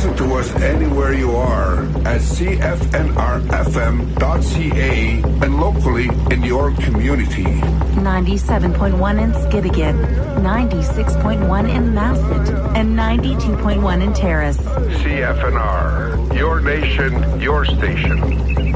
Listen to us anywhere you are at cfnrfm.ca and locally in your community. 97.1 in Skidegate, 96.1 in Masset, and 92.1 in Terrace. CFNR, your nation, your station.